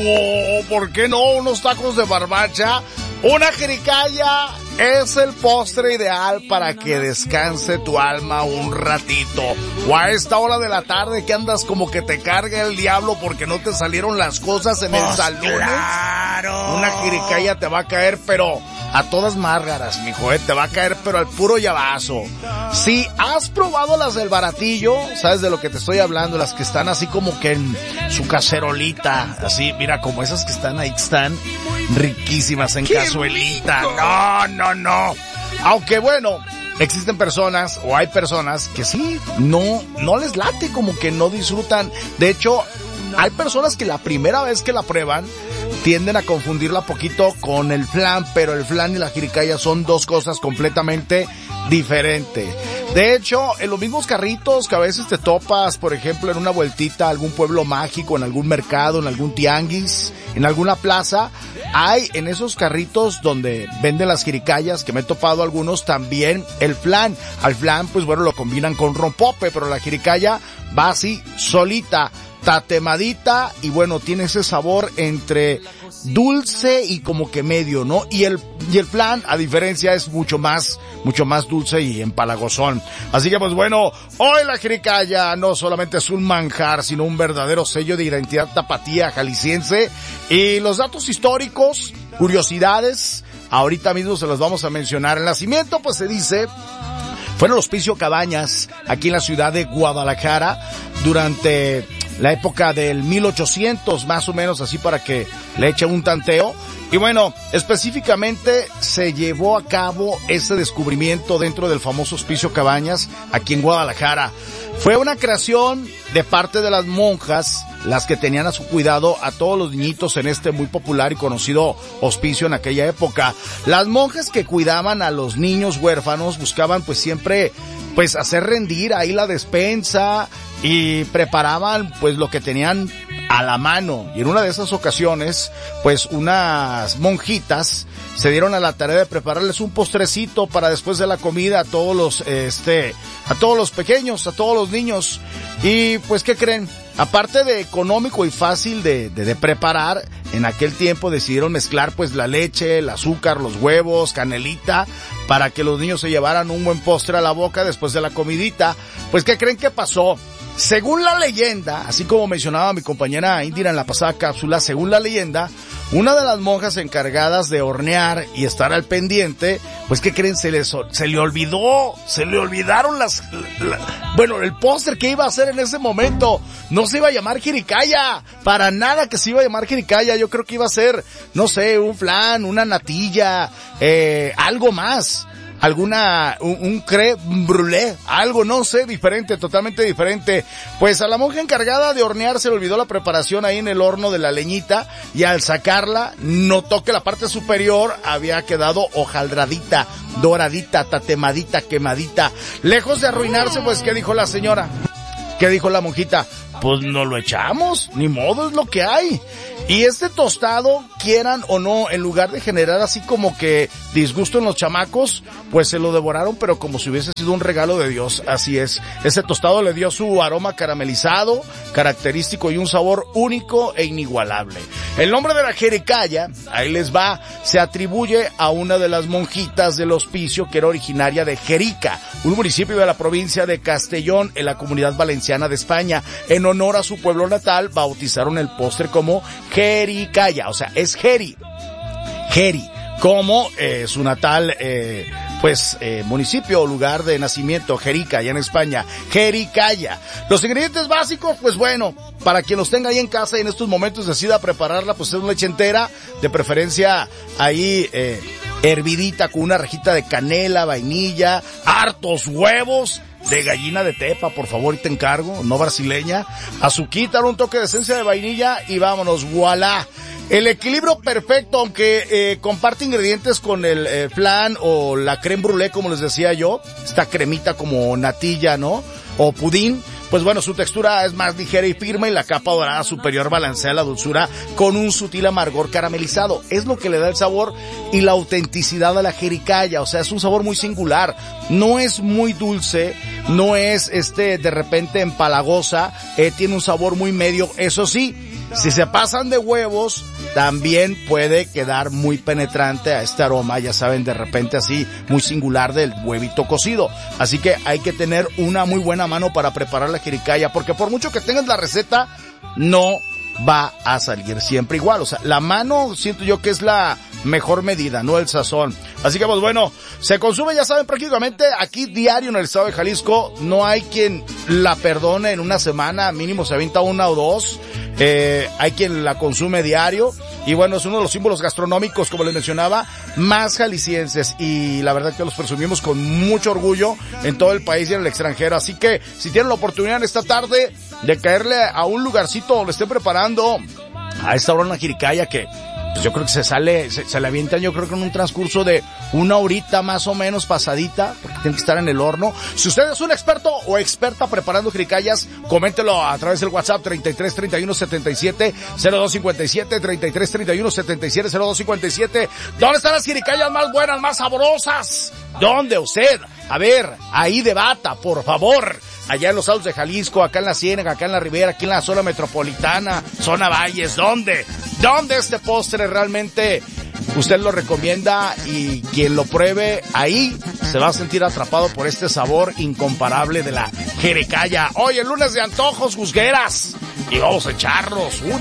¿por qué no? Unos tacos de barbacha. Una jericaya es el postre ideal para que descanse tu alma un ratito. O a esta hora de la tarde que andas como que te carga el diablo porque no te salieron las cosas en el salón. ¡Claro! Una jericaya te va a caer, pero a todas márgaras, mijo, te va a caer, pero al puro llavazo. Si has probado las del baratillo, sabes de lo que te estoy hablando, las que están así como que en su cacerolita, así, mira, como esas que están ahí, están riquísimas en cazuelita. No. Aunque bueno, existen personas, o hay personas que sí, no les late, como que no disfrutan. De hecho, hay personas que la primera vez que la prueban tienden a confundirla poquito con el flan, pero el flan y la jericaya son dos cosas completamente diferentes. De hecho, en los mismos carritos que a veces te topas, por ejemplo, en una vueltita a algún pueblo mágico, en algún mercado, en algún tianguis, en alguna plaza, hay en esos carritos donde venden las jericayas, que me he topado algunos, también el flan. Al flan, pues bueno, lo combinan con rompope, pero la jericaya va así, solita, tatemadita, y bueno, tiene ese sabor entre dulce y como que medio, ¿no? Y el flan, a diferencia, es mucho más dulce y empalagosón. Así que pues bueno, hoy la jericaya no solamente es un manjar, sino un verdadero sello de identidad tapatía jalisciense. Y los datos históricos, curiosidades, ahorita mismo se los vamos a mencionar. El nacimiento, pues se dice, fue en el Hospicio Cabañas, aquí en la ciudad de Guadalajara, durante la época del 1800, más o menos, así para que le eche un tanteo. Y bueno, específicamente se llevó a cabo ese descubrimiento dentro del famoso Hospicio Cabañas, aquí en Guadalajara. Fue una creación de parte de las monjas, las que tenían a su cuidado a todos los niñitos en este muy popular y conocido hospicio en aquella época. Las monjas que cuidaban a los niños huérfanos buscaban pues siempre pues hacer rendir ahí la despensa y preparaban pues lo que tenían a la mano. Y en una de esas ocasiones pues unas monjitas se dieron a la tarea de prepararles un postrecito para después de la comida a todos los pequeños, a todos los niños. Y pues ¿qué creen? Aparte de económico y fácil de preparar, en aquel tiempo decidieron mezclar pues la leche, el azúcar, los huevos, canelita, para que los niños se llevaran un buen postre a la boca después de la comidita. Pues ¿qué creen que pasó? Según la leyenda, así como mencionaba mi compañera Indira en la pasada cápsula, según la leyenda, una de las monjas encargadas de hornear y estar al pendiente, pues ¿qué creen? Se le olvidaron el póster que iba a hacer en ese momento. No se iba a llamar jericaya, para nada que se iba a llamar jericaya. Yo creo que iba a ser, no sé, un flan, una natilla, algo más. Un crème brûlée, algo, no sé, diferente, totalmente diferente. Pues a la monja encargada de hornear se le olvidó la preparación ahí en el horno de la leñita, y al sacarla, notó que la parte superior había quedado hojaldradita, doradita, tatemadita, quemadita. Lejos de arruinarse, pues, ¿qué dijo la señora? ¿Qué dijo la monjita? Pues no lo echamos, ni modo, es lo que hay. Y este tostado, quieran o no, en lugar de generar así como que disgusto en los chamacos, pues se lo devoraron, pero como si hubiese sido un regalo de Dios. Así es. Ese tostado le dio su aroma caramelizado, característico, y un sabor único e inigualable. El nombre de la jericaya, ahí les va, se atribuye a una de las monjitas del hospicio que era originaria de Jerica, un municipio de la provincia de Castellón, en la Comunidad Valenciana de España. En honor a su pueblo natal, bautizaron el postre como jericaya, o sea, es Jeri, como su natal, municipio o lugar de nacimiento, Jerica, allá en España, jericaya. Los ingredientes básicos, pues bueno, para quien los tenga ahí en casa y en estos momentos decida prepararla, pues es una leche entera, de preferencia ahí, hervidita con una rajita de canela, vainilla, hartos huevos, de gallina de tepa, por favor, y te encargo, no brasileña, azuquita, un toque de esencia de vainilla y vámonos, voilà. El equilibrio perfecto, aunque comparte ingredientes con el flan o la crème brûlée, como les decía yo, esta cremita como natilla, ¿no? O pudín. Pues bueno, su textura es más ligera y firme, y la capa dorada superior balancea la dulzura con un sutil amargor caramelizado. Es lo que le da el sabor y la autenticidad a la jericaya. O sea, es un sabor muy singular. No es muy dulce, no es de repente empalagosa, tiene un sabor muy medio. Eso sí, Si se pasan de huevos, también puede quedar muy penetrante a este aroma, ya saben, de repente así, muy singular del huevito cocido. Así que hay que tener una muy buena mano para preparar la jericaya, porque por mucho que tengas la receta, no va a salir siempre igual. O sea, la mano siento yo que es la mejor medida, no el sazón. Así que pues bueno, se consume, ya saben, prácticamente aquí diario en el estado de Jalisco. No hay quien la perdone en una semana, mínimo se avienta una o dos. Hay quien la consume diario. Y bueno, es uno de los símbolos gastronómicos, como les mencionaba, más jaliscienses. Y la verdad que los presumimos con mucho orgullo en todo el país y en el extranjero. Así que si tienen la oportunidad en esta tarde de caerle a un lugarcito donde estén preparando a esta hora una jericaya, que pues yo creo que se le avientan, yo creo que en un transcurso de una horita más o menos pasadita, porque tiene que estar en el horno. Si usted es un experto o experta preparando jericayas, coméntelo a través del WhatsApp 33 31 77 0257, 33 31 77 0257. ¿Dónde están las jericayas más buenas, más sabrosas? ¿Dónde usted? A ver, ahí debata, por favor. Allá en los Altos de Jalisco, acá en la Ciénaga, acá en la Ribera, aquí en la zona metropolitana, zona Valles, ¿dónde? ¿Dónde este postre realmente usted lo recomienda? Y quien lo pruebe ahí se va a sentir atrapado por este sabor incomparable de la jericaya. Hoy el lunes de antojos, juzgueras, y vamos a echarnos